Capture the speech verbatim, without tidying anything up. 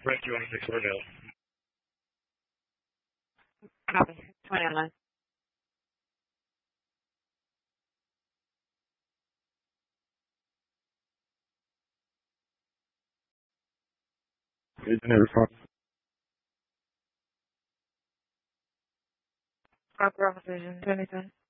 Brent, you want to six four now? Copy. twenty online. Agent at response. Proper officer, twenty ten.